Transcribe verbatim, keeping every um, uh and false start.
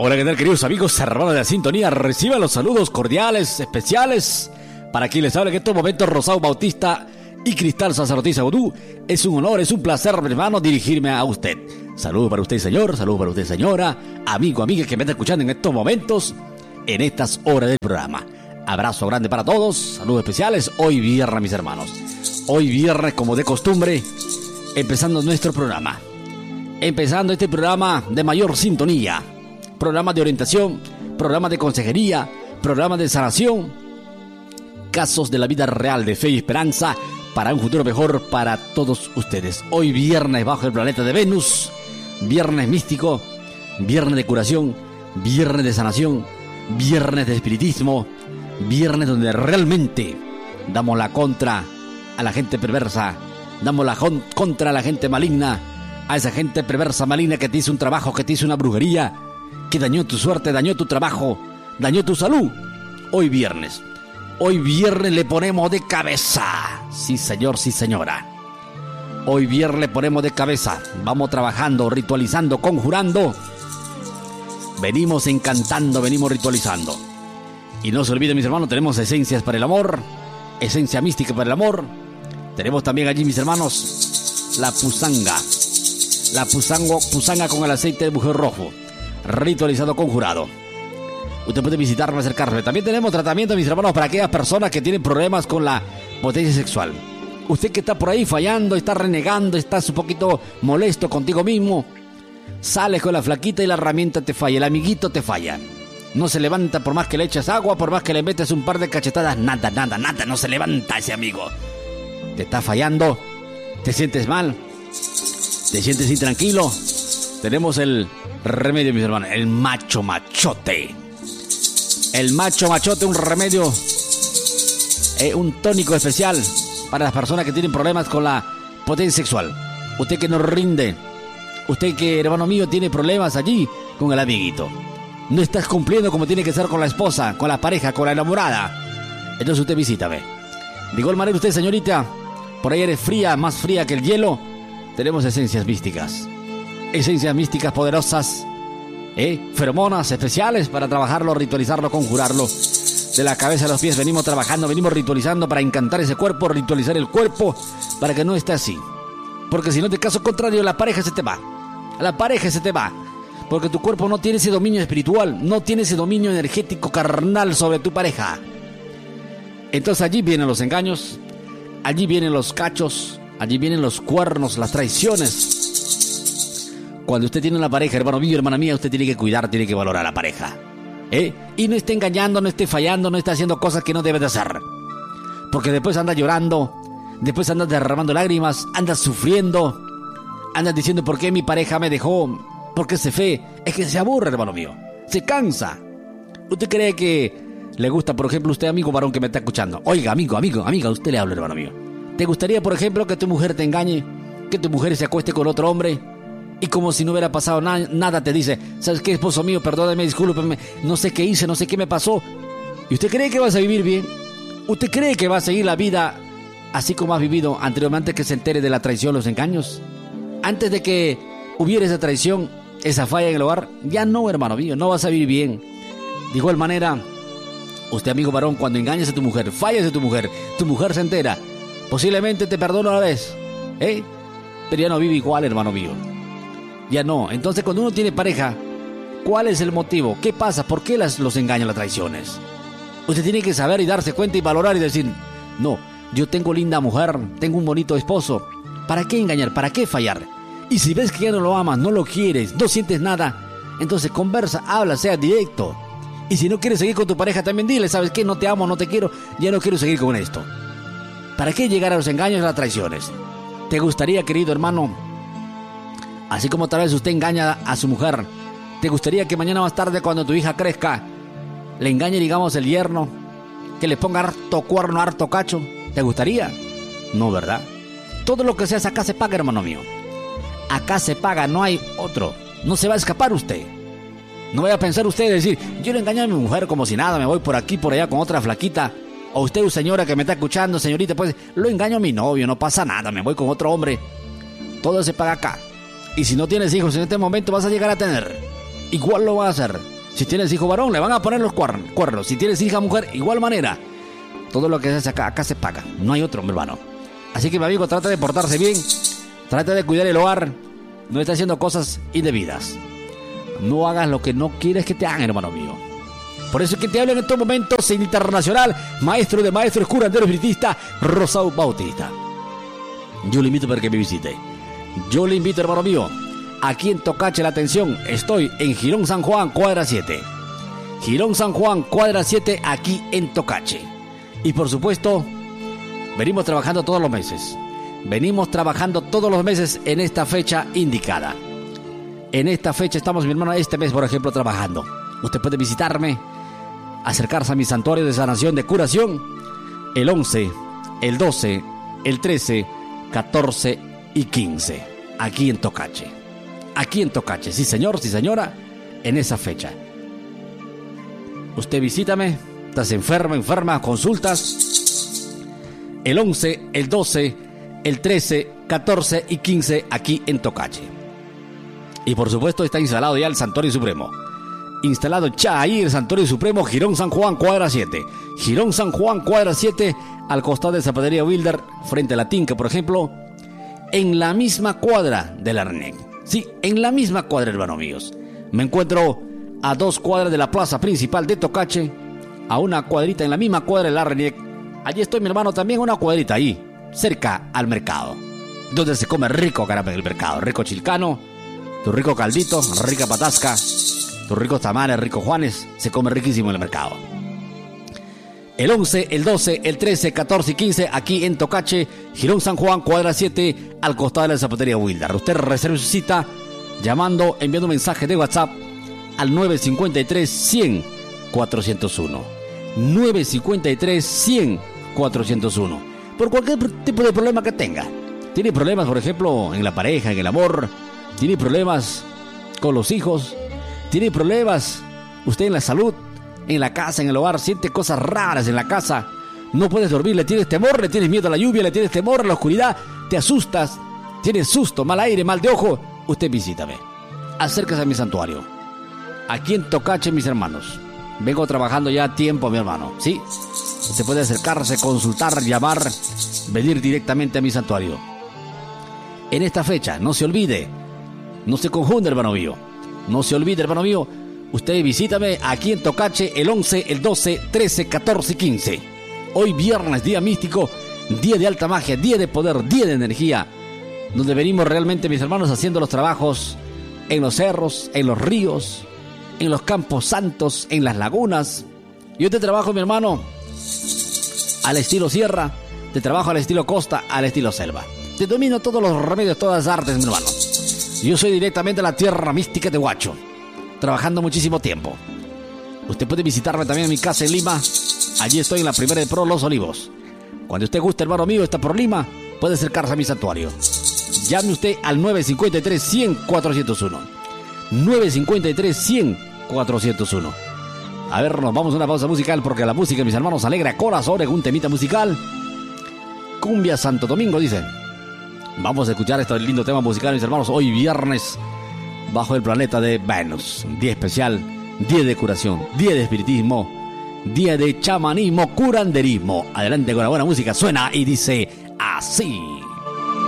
Hola, ¿qué tal, queridos amigos, hermanos de la sintonía? Reciban los saludos cordiales, especiales, para quien les habla en estos momentos Rosado Bautista y Cristal Sacerdotisa Vodú. Es un honor, es un placer, hermano, dirigirme a usted. Saludos para usted, señor, saludos para usted, señora, amigo, amiga que me está escuchando en estos momentos, en estas horas del programa. Abrazo grande para todos, saludos especiales. Hoy viernes, mis hermanos. Hoy viernes, como de costumbre, empezando nuestro programa. Empezando este programa de mayor sintonía. Programa de orientación, programa de consejería, programa de sanación. Casos de la vida real de fe y esperanza para un futuro mejor para todos ustedes. Hoy viernes bajo el planeta de Venus. Viernes místico, viernes de curación, viernes de sanación, viernes de espiritismo, viernes donde realmente damos la contra a la gente perversa, damos la contra a la gente maligna, a esa gente perversa, maligna que te hizo un trabajo, que te hizo una brujería, que dañó tu suerte, dañó tu trabajo, dañó tu salud. Hoy viernes, hoy viernes le ponemos de cabeza. Sí, señor, sí, señora. Hoy viernes le ponemos de cabeza. Vamos trabajando, ritualizando, conjurando. Venimos encantando, venimos ritualizando. Y no se olviden, mis hermanos, tenemos esencias para el amor, esencia mística para el amor. Tenemos también allí, mis hermanos, la pusanga. La pusango, pusanga con el aceite de mujer rojo, ritualizado, conjurado. Usted puede visitarme, acercarme. También tenemos tratamiento, mis hermanos, para aquellas personas que tienen problemas con la potencia sexual. Usted que está por ahí fallando, está renegando, estás un poquito molesto contigo mismo, sales con la flaquita y la herramienta te falla, el amiguito te falla. No se levanta por más que le eches agua, por más que le metes un par de cachetadas, nada, nada, nada, no se levanta ese amigo. Te está fallando, te sientes mal, te sientes intranquilo. Tenemos el remedio, mis hermanos, el macho machote. El macho machote, un remedio, eh, un tónico especial para las personas que tienen problemas con la potencia sexual. Usted que no rinde, usted que, hermano mío, tiene problemas allí con el amiguito. No estás cumpliendo como tiene que ser con la esposa, con la pareja, con la enamorada. Entonces usted visítame. De igual manera usted, señorita, por ahí eres fría, más fría que el hielo. Tenemos esencias místicas. Esencias místicas poderosas, ¿eh? Feromonas especiales para trabajarlo, ritualizarlo, conjurarlo. De la cabeza a los pies venimos trabajando, venimos ritualizando para encantar ese cuerpo, ritualizar el cuerpo para que no esté así. Porque si no, de caso contrario, la pareja se te va. La pareja se te va. Porque tu cuerpo no tiene ese dominio espiritual, no tiene ese dominio energético carnal sobre tu pareja. Entonces allí vienen los engaños, allí vienen los cachos, allí vienen los cuernos, las traiciones. Cuando usted tiene una pareja, hermano mío, hermana mía, usted tiene que cuidar, tiene que valorar a la pareja. ¿Eh? Y no esté engañando, no esté fallando, no esté haciendo cosas que no debe de hacer. Porque después anda llorando, después anda derramando lágrimas, anda sufriendo, anda diciendo por qué mi pareja me dejó, por qué se fue. Es que se aburre, hermano mío, se cansa. ¿Usted cree que le gusta, por ejemplo, usted, amigo varón que me está escuchando? Oiga, amigo, amigo, amiga, usted le habla, hermano mío. ¿Te gustaría, por ejemplo, que tu mujer te engañe, que tu mujer se acueste con otro hombre? Y como si no hubiera pasado na- nada te dice, ¿sabes qué, esposo mío? Perdóneme, discúlpeme, no sé qué hice, no sé qué me pasó. ¿Y usted cree que vas a vivir bien? ¿Usted cree que va a seguir la vida así como has vivido anteriormente, que se entere de la traición, los engaños? Antes de que hubiera esa traición, esa falla en el hogar, ya no, hermano mío, no vas a vivir bien. De igual manera, usted, amigo varón, cuando engañas a tu mujer, fallas a tu mujer, tu mujer se entera, posiblemente te perdona una vez, ¿eh? Pero ya no vive igual, hermano mío. Ya no. Entonces, cuando uno tiene pareja, ¿cuál es el motivo? ¿Qué pasa? ¿Por qué las, los engañan, las traiciones? Usted tiene que saber y darse cuenta y valorar y decir, no, yo tengo linda mujer, tengo un bonito esposo. ¿Para qué engañar? ¿Para qué fallar? Y si ves que ya no lo amas, no lo quieres, no sientes nada, entonces conversa, habla, sea directo. Y si no quieres seguir con tu pareja, también dile, ¿sabes qué? No te amo, no te quiero, ya no quiero seguir con esto. ¿Para qué llegar a los engaños y a las traiciones? ¿Te gustaría, querido hermano, así como tal vez usted engaña a su mujer, te gustaría que mañana más tarde, cuando tu hija crezca, le engañe, digamos, el yerno, que le ponga harto cuerno, harto cacho? ¿Te gustaría? No, ¿verdad? Todo lo que se hace acá se paga, hermano mío. Acá se paga, no hay otro. No se va a escapar usted. No vaya a pensar usted y decir, yo le engañé a mi mujer como si nada, me voy por aquí, por allá con otra flaquita. O usted, señora que me está escuchando, señorita, pues, lo engaño a mi novio, no pasa nada, me voy con otro hombre. Todo se paga acá. Y si no tienes hijos en este momento, vas a llegar a tener. Igual lo vas a hacer. Si tienes hijo varón, le van a poner los cuernos. Si tienes hija mujer, igual manera. Todo lo que se hace acá, acá se paga. No hay otro, mi hermano. Así que, mi amigo, trata de portarse bien. Trata de cuidar el hogar. No estés haciendo cosas indebidas. No hagas lo que no quieres que te hagan, hermano mío. Por eso es que te hablo en estos momentos en internacional, maestro de maestros, curandero espiritista, Rosao Bautista. Yo le invito para que me visite. Yo le invito, hermano mío. Aquí en Tocache, la atención, estoy en Girón San Juan, cuadra siete. Girón San Juan, cuadra siete, aquí en Tocache. Y por supuesto, venimos trabajando todos los meses. Venimos trabajando todos los meses en esta fecha indicada. En esta fecha estamos, mi hermano, este mes, por ejemplo, trabajando. Usted puede visitarme, acercarse a mi santuario de sanación, de curación, el once, el doce, el trece, catorce y quince, aquí en Tocache. Aquí en Tocache, sí señor, sí señora, en esa fecha. Usted visítame, estás enferma, enferma, consultas. El once, el doce, el trece, catorce y quince, aquí en Tocache. Y por supuesto está instalado ya el Santuario Supremo. Instalado ya ahí el Santuario Supremo, Girón San Juan, cuadra siete. Girón San Juan, cuadra siete, al costado de Zapatería Wilder, frente a la Tinca, por ejemplo, en la misma cuadra de la Renec. Sí, en la misma cuadra, hermanos míos. Me encuentro a dos cuadras de la plaza principal de Tocache, a una cuadrita en la misma cuadra de la Renec. Allí estoy, mi hermano, también una cuadrita ahí, cerca al mercado, donde se come rico, caramba, en el mercado. Rico chilcano, tu rico caldito, rica patasca, tus ricos tamales, rico Juanes, se come riquísimo en el mercado. El once, el doce, el trece, catorce y quince, aquí en Tocache, Girón San Juan, cuadra siete, al costado de la Zapatería Wilder. Usted reserve su cita llamando, enviando un mensaje de WhatsApp al nueve cinco tres, cien, cuatrocientos uno. nueve cinco tres, cien, cuatrocientos uno. Por cualquier tipo de problema que tenga. Tiene problemas, por ejemplo, en la pareja, en el amor. Tiene problemas con los hijos. Tiene problemas usted en la salud, en la casa, en el hogar. Siente cosas raras en la casa. No puedes dormir, le tienes temor, le tienes miedo a la lluvia, le tienes temor a la oscuridad. Te asustas, tienes susto, mal aire, mal de ojo. Usted visítame. Acérquese a mi santuario. Aquí en Tocache, mis hermanos. Vengo trabajando ya a tiempo, mi hermano. ¿Sí? Usted puede acercarse, consultar, llamar, venir directamente a mi santuario. En esta fecha, no se olvide. No se confunde, hermano mío. No se olvide, hermano mío. Usted visítame aquí en Tocache el once, el doce, trece, catorce y quince. Hoy viernes, día místico, día de alta magia, día de poder, día de energía. Donde venimos realmente, mis hermanos, haciendo los trabajos en los cerros, en los ríos, en los campos santos, en las lagunas. Yo te trabajo, mi hermano, al estilo sierra, te trabajo al estilo costa, al estilo selva. Te domino todos los remedios, todas las artes, mi hermano. Yo soy directamente a la tierra mística de Huacho, trabajando muchísimo tiempo. Usted puede visitarme también en mi casa en Lima. Allí estoy en la primera de Pro Los Olivos. Cuando usted guste, hermano mío, está por Lima, puede acercarse a mi santuario. Llame usted al nueve cinco tres, cien, cuatrocientos uno. nueve cinco tres, cien, cuatrocientos uno. A ver, nos vamos a una pausa musical porque la música, mis hermanos, alegra corazones. Un temita musical. Cumbia Santo Domingo, dicen. Vamos a escuchar este lindo tema musical, mis hermanos. Hoy viernes, bajo el planeta de Venus. Día especial, día de curación, día de espiritismo, día de chamanismo, curanderismo. Adelante con la buena música. Suena y dice así.